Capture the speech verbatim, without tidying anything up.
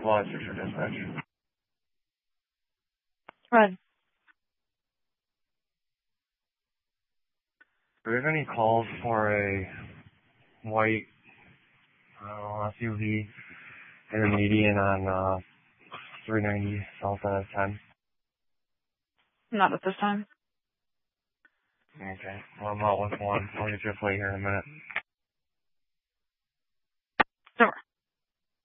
Well, that's your dispatch. Red. Do we have any calls for a white uh, S U V in the median on uh, three ninety south of ten? Not at this time. Okay. Well, I'm out with one. I'll get you a plate here in a minute.